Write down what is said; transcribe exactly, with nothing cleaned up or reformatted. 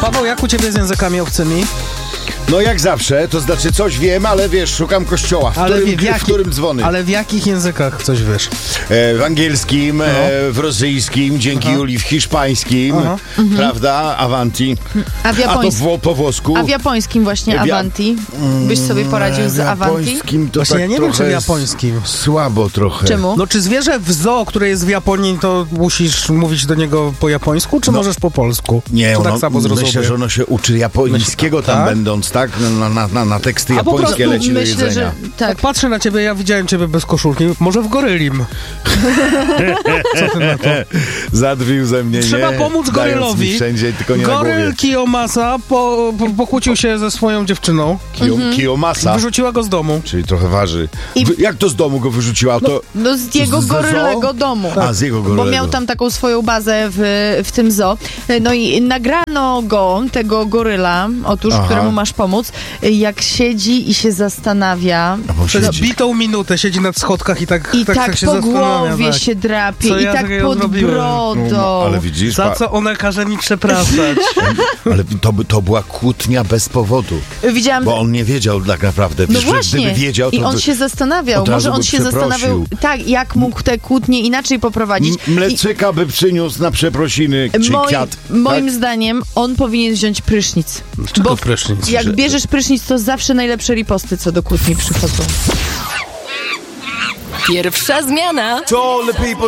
Paweł, jak u ciebie z językami obcymi? No jak zawsze, to znaczy coś wiem, ale wiesz, szukam kościoła, w, Ale którym, w, jaki, w którym dzwony. Ale w jakich językach coś wiesz? E, w angielskim, No. e, w rosyjskim, dzięki Aha. Julii, w hiszpańskim, Aha. prawda, Avanti. A w, A to japońskim, po, po włosku. a w japońskim właśnie W ja- Avanti? Byś sobie poradził z w Avanti? japońskim to Właśnie tak ja nie wiem, czy w trochę japońskim. Słabo trochę. Czemu? No czy zwierzę w zoo, które jest w Japonii, to musisz mówić do niego po japońsku, czy No. możesz po polsku? Nie, czy ono, tak samo zrozumie? myślę, że ono się uczy japońskiego Myślę, tam tak? będąc, tak? Na, na, na, na teksty A po japońskie prostu leci do Myślę, jedzenia. że Tak tak. patrzę na ciebie, ja widziałem ciebie bez koszulki. Może w gorylim. Co ty na to? Zadwił ze mnie, Trzeba nie? pomóc Dając gorylowi. mi wszędzie, tylko nie na Goryl głowie. Kiyomasa po, po, pokłócił się ze swoją dziewczyną. Kiyo, Kiyomasa, Wyrzuciła go z domu. czyli trochę waży. I- Wy- Jak to z domu go wyrzuciła? To... No z jego Z- z zoo? gorylego domu. A, z jego Bo gorylego. miał tam taką swoją bazę w, w tym zoo. No i nagrano go, tego goryla, otóż, Aha. któremu masz pomóc, jak siedzi i się zastanawia. A bo Przez siedzi. bitą minutę siedzi na schodkach i tak, I tak, tak, tak się po zastanawia. głowie tak. się drapie, Co i ja tak takiego pod zrobiłem? brodą. No, ale widzisz, Za pa- co ona każe mi przepraszać? ale to, by- to była kłótnia bez powodu, Widziałam... bo on nie wiedział tak naprawdę. No Że właśnie. Gdyby wiedział, to I on by... się zastanawiał. od razu Może on by się przeprosił. zastanawiał, tak, jak mógł te kłótnie inaczej poprowadzić. M- Mlecyka by przyniósł na przeprosiny, czy Moim, kwiat. moim tak? zdaniem on powinien wziąć prysznic. Czego Bo prysznic? jak Że- bierzesz prysznic, to zawsze najlepsze riposty co do kłótni przychodzą. Pierwsza zmiana. To all the people